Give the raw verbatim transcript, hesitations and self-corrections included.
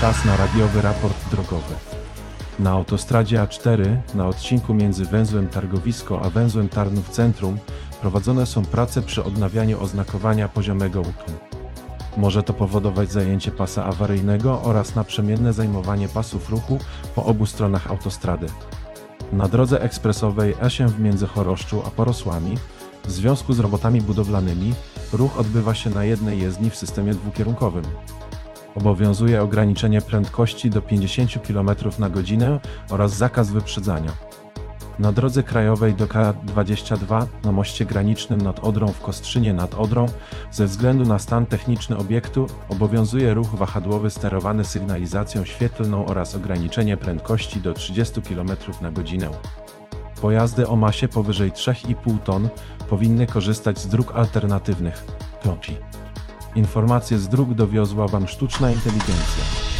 Czas na radiowy raport drogowy. Na autostradzie A cztery, na odcinku między węzłem Targowisko a węzłem Tarnów Centrum, prowadzone są prace przy odnawianiu oznakowania poziomego łuku. Może to powodować zajęcie pasa awaryjnego oraz naprzemienne zajmowanie pasów ruchu po obu stronach autostrady. Na drodze ekspresowej E osiem w Międzychoroszczu a Porosłami, w związku z robotami budowlanymi, ruch odbywa się na jednej jezdni w systemie dwukierunkowym. Obowiązuje ograniczenie prędkości do pięćdziesiąt kilometrów na godzinę oraz zakaz wyprzedzania. Na drodze krajowej do K dwadzieścia dwa na moście granicznym nad Odrą w Kostrzynie nad Odrą ze względu na stan techniczny obiektu obowiązuje ruch wahadłowy sterowany sygnalizacją świetlną oraz ograniczenie prędkości do trzydziestu kilometrów na godzinę. Pojazdy o masie powyżej trzy i pół ton powinny korzystać z dróg alternatywnych. Informacje z dróg dowiozła Wam sztuczna inteligencja.